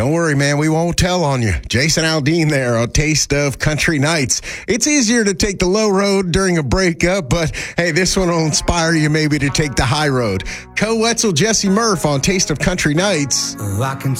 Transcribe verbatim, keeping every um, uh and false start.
Don't worry, man. We won't tell on you. Jason Aldean there on Taste of Country Nights. It's easier to take the low road during a breakup, but hey, this one will inspire you maybe to take the high road. Co Wetzel, Jesse Murph on Taste of Country Nights. Oh, I can